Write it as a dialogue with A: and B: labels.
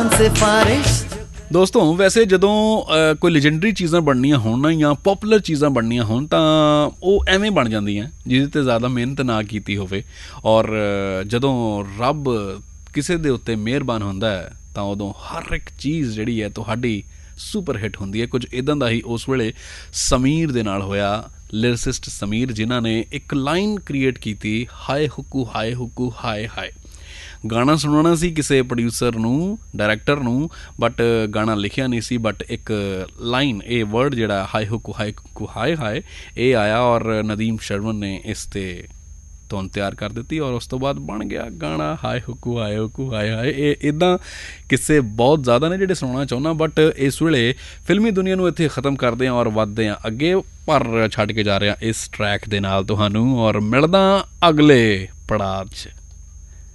A: ਦੋਸਤੋ ਵੈਸੇ ਜਦੋਂ ਕੋਈ ਲੈਜੈਂਡਰੀ ਚੀਜ਼ਾਂ ਬਣਨੀਆਂ ਹੋਣ ਜਾਂ ਪੋਪੂਲਰ ਚੀਜ਼ਾਂ ਬਣਨੀਆਂ ਹੋਣ ਤਾਂ ਉਹ ਐਵੇਂ ਬਣ ਜਾਂਦੀਆਂ ਜਿਹਦੇ 'ਤੇ ਜ਼ਿਆਦਾ ਮਿਹਨਤ ਨਾ ਕੀਤੀ ਹੋਵੇ। ਔਰ ਜਦੋਂ ਰੱਬ ਕਿਸੇ ਦੇ ਉੱਤੇ ਮਿਹਰਬਾਨ ਹੁੰਦਾ ਹੈ ਤਾਂ ਉਦੋਂ ਹਰ ਇੱਕ ਚੀਜ਼ ਜਿਹੜੀ ਹੈ ਤੁਹਾਡੀ ਸੁਪਰ ਹਿੱਟ ਹੁੰਦੀ ਹੈ। ਕੁਝ ਇੱਦਾਂ ਦਾ ਹੀ ਉਸ ਵੇਲੇ ਸਮੀਰ ਦੇ ਨਾਲ ਹੋਇਆ। ਲਿਰਿਸਿਸਟ ਸਮੀਰ ਜਿਨ੍ਹਾਂ ਨੇ ਇੱਕ ਲਾਈਨ ਕ੍ਰੀਏਟ ਕੀਤੀ, ਹਾਏ ਹੁੱਕੂ ਹਾਏ ਹੁੱਕੂ ਹਾਏ ਹਾਏ। ਗਾਣਾ ਸੁਣਾਉਣਾ ਸੀ ਕਿਸੇ ਪ੍ਰੋਡਿਊਸਰ ਨੂੰ, ਡਾਇਰੈਕਟਰ ਨੂੰ, ਬਟ ਗਾਣਾ ਲਿਖਿਆ ਨਹੀਂ ਸੀ। ਬਟ ਇੱਕ ਲਾਈਨ, ਇਹ ਵਰਡ ਜਿਹੜਾ ਹਾਏ ਹੁੱਕੂ ਹਾਏ ਹਾਏ, ਇਹ ਆਇਆ ਔਰ ਨਦੀਮ ਸ਼ਰਵਨ ਨੇ ਇਸ 'ਤੇ ਧੁਨ ਤਿਆਰ ਕਰ ਦਿੱਤੀ ਔਰ ਉਸ ਤੋਂ ਬਾਅਦ ਬਣ ਗਿਆ ਗਾਣਾ ਹਾਏ ਹੁੱਕੂ ਹਾਏ ਹਾਏ। ਇਹ ਇੱਦਾਂ ਕਿਸੇ ਬਹੁਤ ਜ਼ਿਆਦਾ ਨੇ ਜਿਹੜੇ ਸੁਣਾਉਣਾ ਚਾਹੁੰਦਾ, ਬਟ ਇਸ ਵੇਲੇ ਫਿਲਮੀ ਦੁਨੀਆ ਨੂੰ ਇੱਥੇ ਖ਼ਤਮ ਕਰਦੇ ਹਾਂ ਔਰ ਵੱਧਦੇ ਹਾਂ ਅੱਗੇ। ਪਰ ਛੱਡ ਕੇ ਜਾ ਰਹੇ ਹਾਂ ਇਸ ਟਰੈਕ ਦੇ ਨਾਲ ਤੁਹਾਨੂੰ, ਔਰ ਮਿਲਦਾ ਅਗਲੇ ਪੜਾਅ 'ਚ।